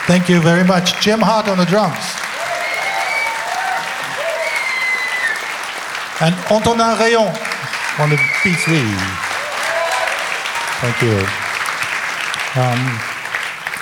Thank you very much. Jim Hart on the drums. And Antonin Rayon on the P3. Thank you.